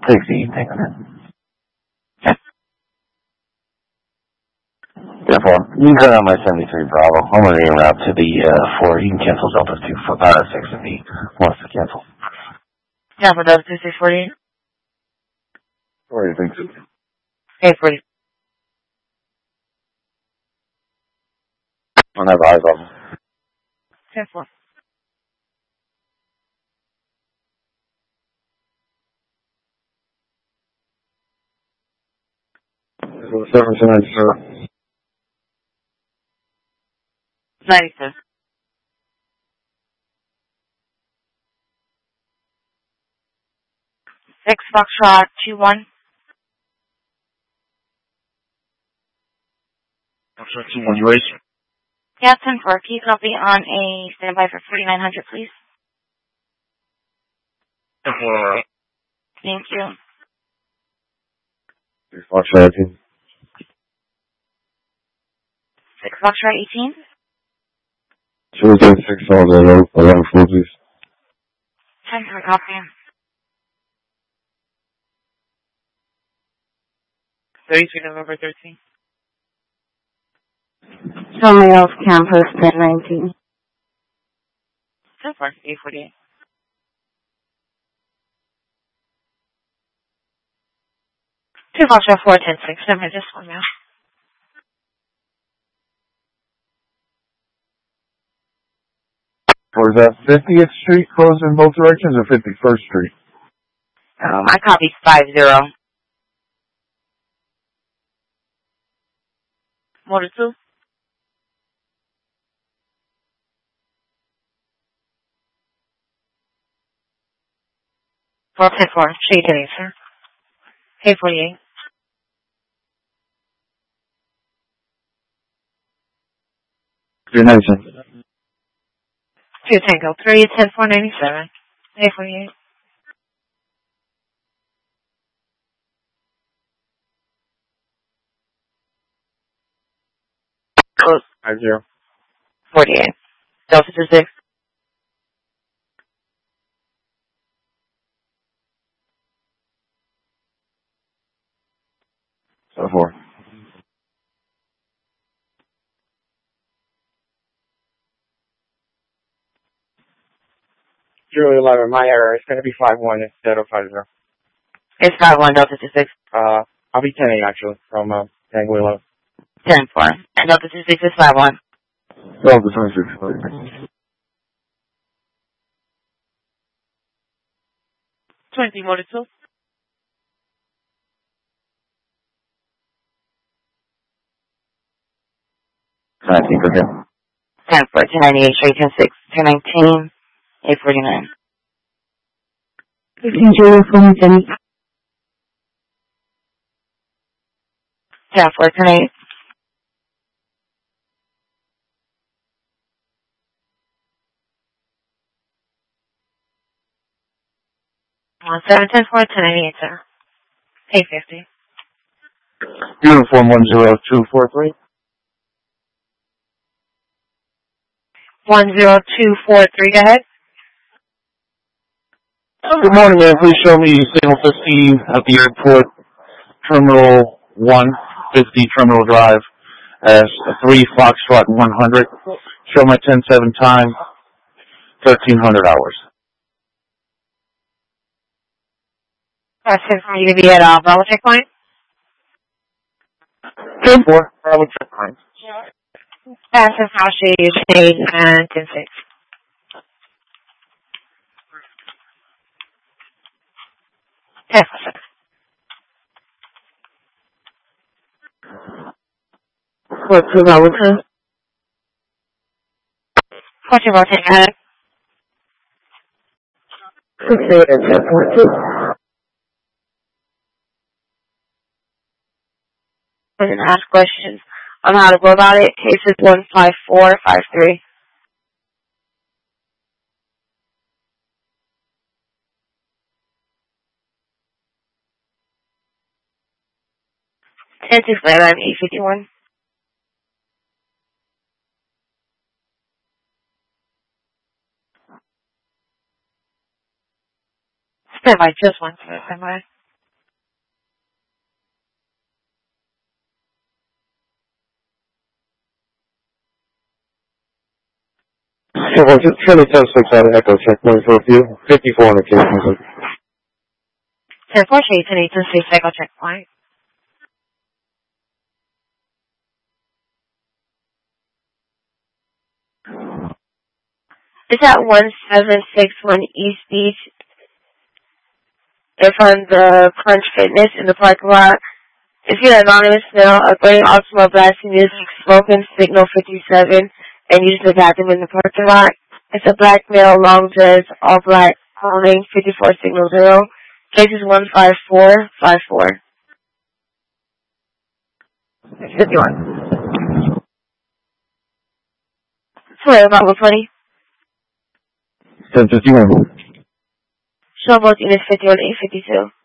60, take a minute. Therefore, you can turn on my 73 Bravo. I'm going to route to the 4. You can cancel Delta 6 if he wants to cancel. Yeah, for Delta 2648. What do you think? 840. I don't have eyes on him. 10-4. Service and sir. 92. 6 Foxtrot 21. Foxtrot 21, you race? Yeah, 10-4. Can you copy on a standby for 4900, please? 10-4. Thank you. Foxtrot 18. 6 Foxtrot 18. 236 on the 11 floor, please. 10-4, copy. 32 November 13. Somebody else campus 1019. 10-4, 848. Two Foxtrot 4, 10-6. Never this one now. Or is that 50th Street closed in both directions or 51st Street? I copied 50. Motor 2. 4-10-4. Shade today, sir. 848. 397. 2 Tango 3, 10-4-97. 848. Close. 50. 48. Delta 26. 4. Julie 11, my error. It's going to be 5-1 instead of 5-0. It's 5-1, Delta 26. I'll be 10-8 actually from Tango 11. 10-4. And Delta 26 is 5-1. Delta 26. 20, Motor 2. 19, for him. 10-4, 1098, straight 10-6, 1019, 849. 15-0, 10-4, 10-8. 7, 10-4, 1098, sir. 850. Uniform 10243. 10243, go ahead. Good morning, man. Please show me signal 15 at the airport, Terminal 1, 50 Terminal Drive, as a 3 Foxtrot 100. Show my 10-7 time, 1300 hours. That's it for you to be at Bravo checkpoint. 10-4, Bravo checkpoint. That's it for shade and 10-6. Yes, sir. 42 Bravo 2. 14 rotate ahead. 68 and 10.2. We're going to ask questions on how to go about it. Case is 15453. It's explained on 851. Stand by just one second, stand by. Well, just Charlie 10-6 out of Echo checkpoint for a few. 54 on the case music. 10-4, Shade 10-8, 10-6, Echo checkpoint. It's at 1761 East Beach. In front of the Crunch Fitness in the parking lot. If you're an anonymous male, a gray Altima blasting music, smoking signal 57, and using the bathroom in the parking lot. It's a black male, long dress, all black, calling 54 signal 0. Case is 15454. 51. Sorry, about 120. 1051. Show both units 51 852.